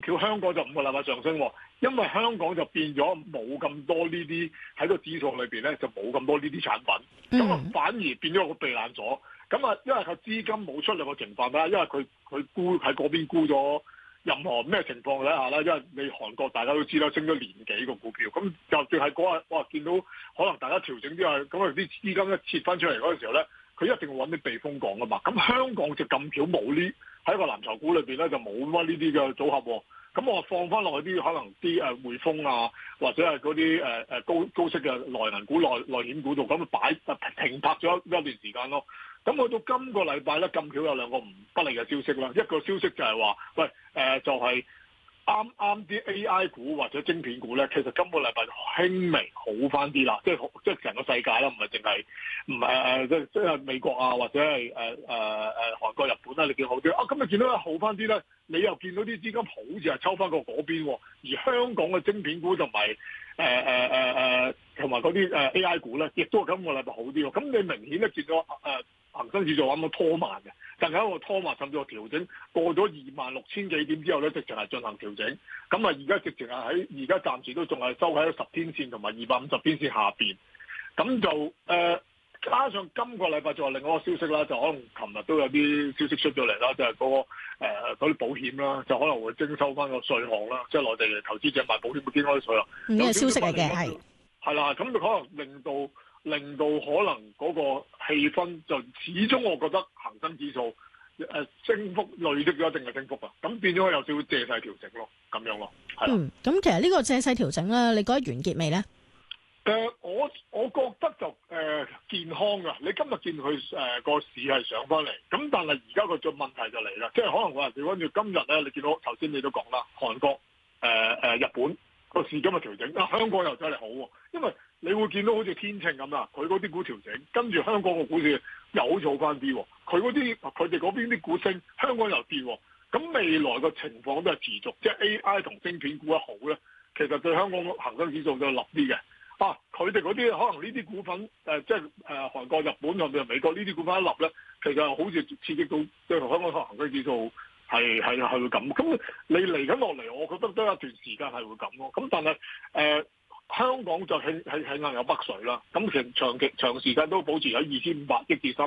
巧香港就5個禮拜上升喎，因為香港就變咗冇咁多呢啲喺個指數裏邊咧，就冇咁多呢啲產品，咁啊反而變咗個避難所。咁啊，因為佢資金冇出嚟嘅情況啦，因為佢沽喺嗰邊沽咗。任何咩情況底下啦，因為你韓國大家都知啦，升咗年幾個股票，咁就算係嗰日哇見到可能大家調整之後，咁啊啲資金一撤翻出嚟嗰陣時候咧，佢一定會揾啲避風港噶嘛。咁香港就咁巧冇呢喺個藍籌股裏邊咧就冇乜呢啲嘅組合喎。咁我放翻落去啲可能啲匯豐啊，或者係嗰啲高息嘅內銀股、內險股度，咁停泊咗一段時間咯。咁去到今個禮拜咧，咁巧有兩個唔不利嘅消息啦。一個消息就係話，喂，就係啱啲 AI 股或者晶片股咧，其實今個禮拜輕微好翻啲啦。即係成個世界啦，唔係淨係唔係即係美國啊，或者係韓國、日本啦，你見好啲啊。咁你見到好翻啲咧，你又見到啲資金好似係抽翻過嗰邊喎。而香港嘅晶片股同埋同埋嗰啲AI 股咧，亦都係今個禮拜好啲喎。咁你明顯咧見到恒生指數啱啱拖慢嘅，但係一個拖慢甚至個調整過咗26,000幾點之後咧，直情係進行調整。咁啊，而家直情係喺而家暫時都仲係收喺10天線同埋250天線下邊。咁就加上今個禮拜仲有另外一個消息啦，就可能琴日都有啲消息出咗嚟啦，就係嗰啲保險啦，就可能會徵收翻個稅項啦，即係內地嘅投資者買保險會徵開啲稅啦。 呢個消息嚟嘅係啦，咁就可能令到可能嗰個氣氛就始終我覺得恒生指數升幅累積咗一定嘅升幅啊，咁變咗有少少借勢調整咯，咁樣咯，係啦。 咁其實呢個借勢調整咧，你覺得完結未咧？ 我覺得就健康㗎。你今日見佢個市係上翻嚟，咁但係而家個問題就嚟啦，即係可能我話調翻轉今日咧，你見到頭先你都講啦，韓國日本個市今日調整，香港又真係好喎，因為你會見到好似天秤咁啦，佢嗰啲股調整，跟住香港個股市又做翻啲喎，佢哋嗰邊啲股升，香港又跌喎，咁未來個情況都係持續，即係 AI 同晶片股一好咧，其實對香港恒生指數就立啲嘅。佢哋嗰啲可能呢啲股份即係韓國、日本甚至係美國呢啲股份一立咧，其實好似刺激到即係香港恒生指數係會咁。咁你嚟緊落嚟，我覺得都有一段時間係會咁咯。咁但係香港就係硬有北水啦。咁其實長時間都保持喺2,500億至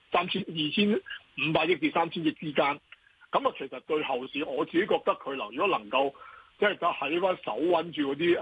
2,500億至3,000億之間。咁啊，其實對後市我自己覺得佢如果能夠即係喺翻手穩住嗰啲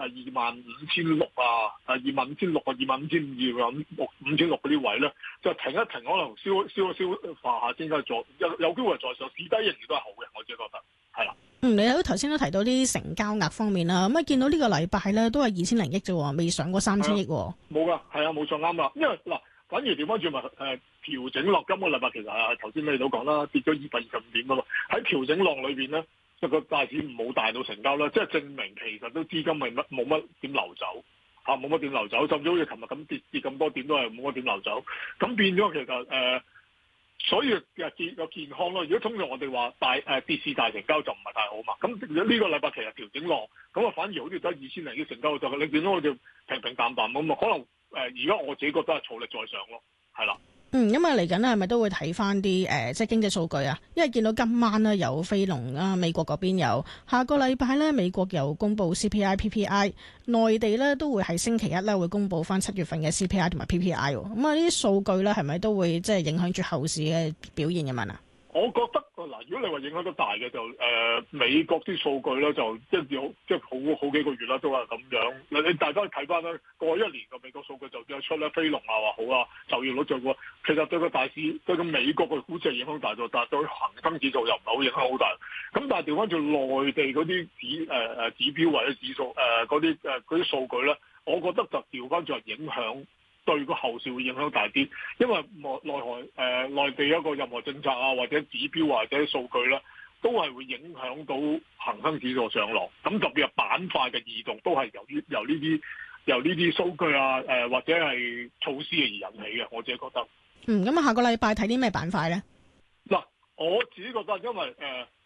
25,600啊、25,600啊、25,500咁5,600嗰啲位咧，就停一停，可能消化下先，再有機會再上，市低仍然都係好嘅，我自己覺得係啦。 你喺頭先都提到啲成交額方面啦，咁啊見到呢個禮拜咧都係2,000零億啫，未上過3,000億喎。冇㗎， 係啊，冇錯啱啦。因為反而調翻轉咪調整落今個禮拜，其實頭先你都講啦，跌咗225點㗎嘛。喺調整浪裏邊咧，就個大市冇大到成交啦，即係證明其實都資金係冇乜點流走嚇，冇乜點流走，甚至好似琴日咁跌咁多點都係冇乜點流走，咁變咗其實所以有健康咯。如果通常我哋話跌市大成交就唔係太好嘛，咁呢個禮拜其實調整浪，咁啊反而好似得2,000零億成交，就你見到我哋平平淡淡咁啊，可能而家我自己覺得係儲力再上咯，係啦。 因為嚟緊咧，係咪都會睇翻啲即係經濟數據啊？因為見到今晚咧有非農啊，美國嗰邊有，下個禮拜咧美國又公布 CPI、PPI，內地咧都會喺星期一咧會公布翻7月份嘅 CPI 同埋 PPI。咁啊，呢啲數據咧係咪都會即係影響住後市嘅表現咁樣啊？我覺得如果你話影響得大嘅就美國啲數據咧就即係好幾個月啦，都係咁樣。你大家睇翻啦，過去1年個美國數據就有出咧，非農啊話好啊，就業率就其實對個大市對個美國嘅股市影響大咗，但係對恒生指數又唔係好影響好大。咁但係調翻轉內地嗰啲指標或者指數嗰啲數據咧，我覺得就調翻轉影響。對個後市會影響大啲，因為內地一個任何政策啊，或者指標或者數據咧，都係會影響到恒生指數上落。咁特別係板塊嘅異動，都係由呢啲數據啊，或者係措施而引起嘅。我自己覺得。 咁啊，下個禮拜睇啲咩板塊咧？ 我自己覺得，因為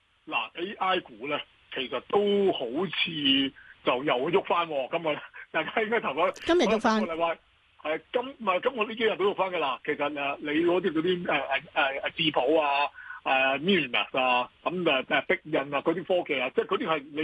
AI 股咧，其實都好似就又喐翻。今日大家應該投咗今日喐翻。 咁我呢幾日都喐翻㗎啦。其實你嗰啲智譜啊、Minimax 啊、咁碧印啊嗰啲科技啊，即係嗰啲係你